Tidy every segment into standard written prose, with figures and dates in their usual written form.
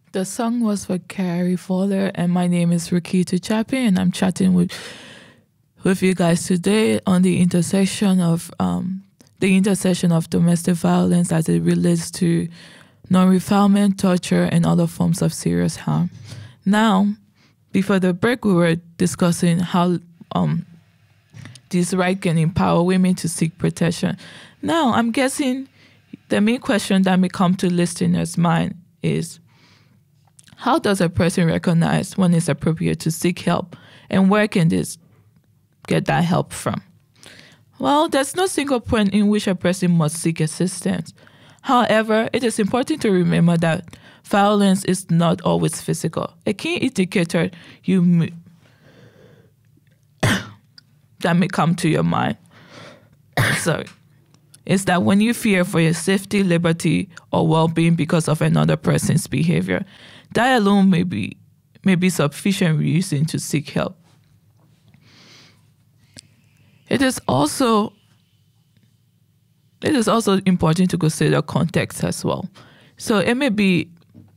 The song was for Carrie Fowler, and my name is Rikita Chappie, and I'm chatting with you guys today on the intersection of domestic violence as it relates to non-refoulement, torture, and other forms of serious harm. Now, before the break, we were discussing how this right can empower women to seek protection. Now, I'm guessing the main question that may come to listeners' mind is, how does a person recognize when it's appropriate to seek help, and where can they get that help from? Well, there's no single point in which a person must seek assistance. However, it is important to remember that violence is not always physical. A key indicator that may come to your mind is that when you fear for your safety, liberty, or well-being because of another person's behavior, that alone may be sufficient reason to seek help. It is also important to consider context as well. So it may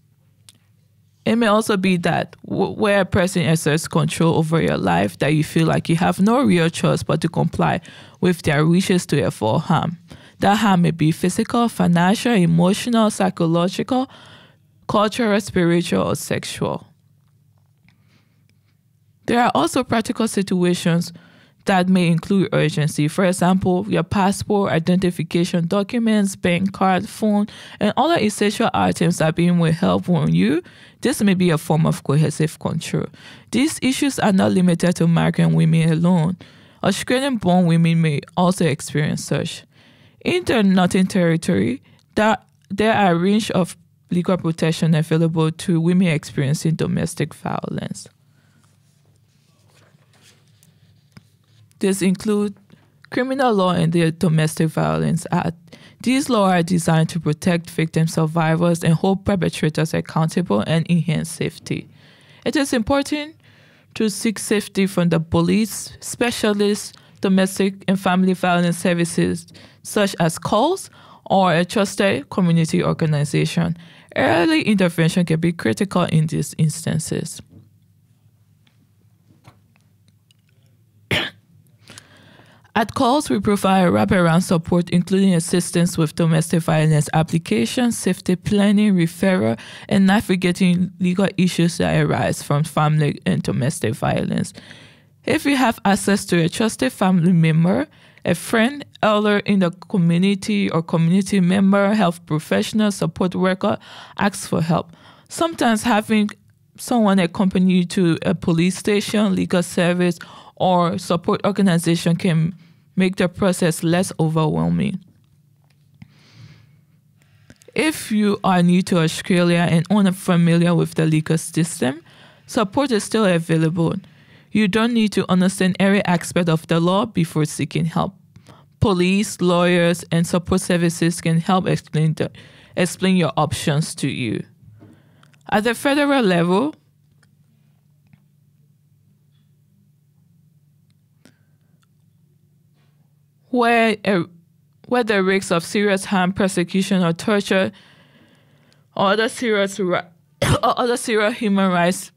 also be that where a person exerts control over your life, that you feel like you have no real choice but to comply with their wishes to avoid harm. That harm may be physical, financial, emotional, psychological, cultural, spiritual, or sexual. There are also practical situations that may include urgency. For example, your passport, identification documents, bank card, phone, and other essential items are being withheld from you. This may be a form of coercive control. These issues are not limited to migrant women alone. Australian-born women may also experience such. In the Northern Territory, there are a range of legal protection available to women experiencing domestic violence. These include criminal law and the Domestic Violence Act. These laws are designed to protect victim survivors and hold perpetrators accountable and enhance safety. It is important to seek safety from the police, specialists, domestic and family violence services such as CALS, or a trusted community organization. Early intervention can be critical in these instances. At CALS, we provide wraparound support, including assistance with domestic violence applications, safety planning, referral, and navigating legal issues that arise from family and domestic violence. If you have access to a trusted family member, a friend, elder in the community, or community member, health professional, support worker, ask for help. Sometimes having someone accompany you to a police station, legal service, or support organization can make the process less overwhelming. If you are new to Australia and unfamiliar with the legal system, support is still available. You don't need to understand every aspect of the law before seeking help. Police, lawyers, and support services can help explain your options to you. At the federal level, where the risks of serious harm, persecution, or torture, or other serious human rights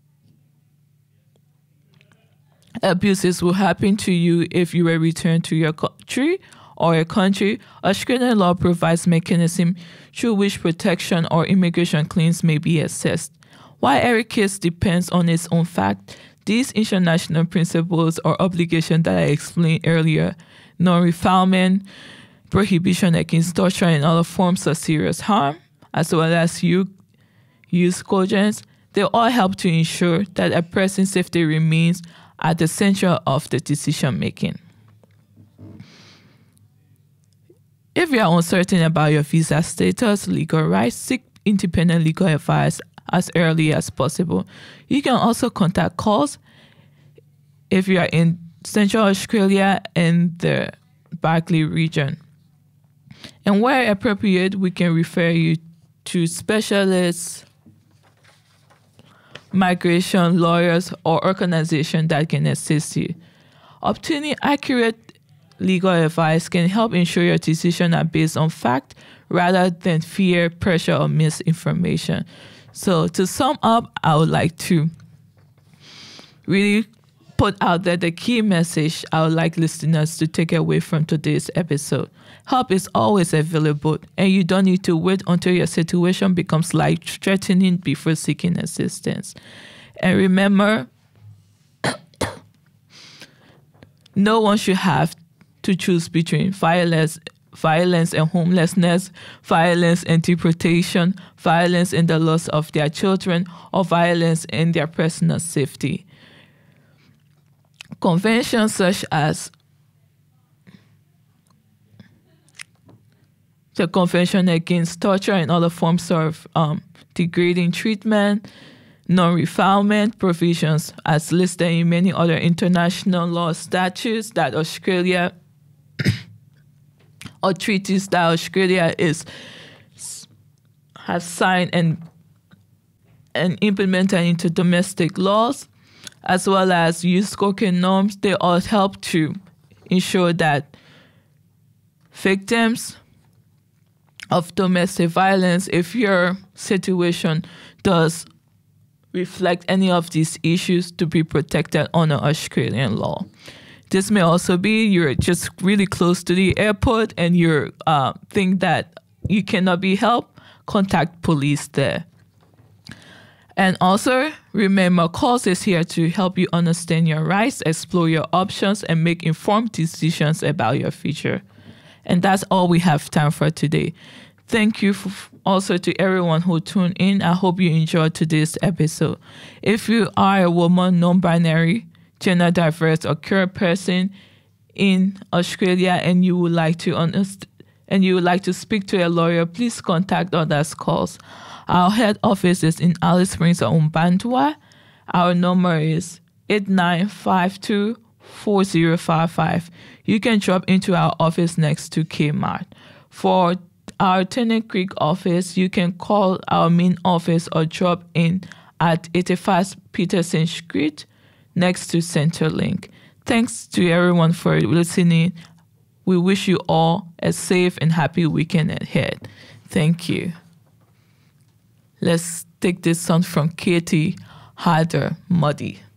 abuses will happen to you if you were returned to your country or a country, Australian law provides mechanism through which protection or immigration claims may be assessed. While every case depends on its own fact, these international principles or obligations that I explained earlier, non-refoulement, prohibition against torture and other forms of serious harm, as well as use cogence, they all help to ensure that a person's safety remains at the center of the decision making. If you are uncertain about your visa status, legal rights, seek independent legal advice as early as possible. You can also contact CALS if you are in Central Australia and the Barkly region. And where appropriate, we can refer you to specialists, migration lawyers, or organizations that can assist you. Obtaining accurate legal advice can help ensure your decisions are based on fact rather than fear, pressure, or misinformation. So to sum up, I would like to really put out there the key message I would like listeners to take away from today's episode. Help is always available, and you don't need to wait until your situation becomes life-threatening before seeking assistance. And remember, no one should have to choose between violence and homelessness, violence and deportation, violence and the loss of their children, or violence and their personal safety. Conventions such as the Convention Against Torture and other forms of degrading treatment, non-refoulement provisions as listed in many other international law statutes that Australia or treaties that Australia has signed and implemented into domestic laws, as well as unspoken norms. They all help to ensure that victims of domestic violence, if your situation does reflect any of these issues, to be protected under Australian law. This may also be you're just really close to the airport and you think that you cannot be helped, contact police there. And also, remember, CALS is here to help you understand your rights, explore your options, and make informed decisions about your future. And that's all we have time for today. Thank you also to everyone who tuned in. I hope you enjoyed today's episode. If you are a woman, non-binary, gender diverse, or queer person in Australia and you would like to speak to a lawyer, please contact us at CALS. Our head office is in Alice Springs or Umbandwa. Our number is 8952-4055. You can drop into our office next to Kmart. For our Tennant Creek office, you can call our main office or drop in at 85 Peterson Street next to Centrelink. Thanks to everyone for listening. We wish you all a safe and happy weekend ahead. Thank you. Let's take this song from Katie Harder, Muddy.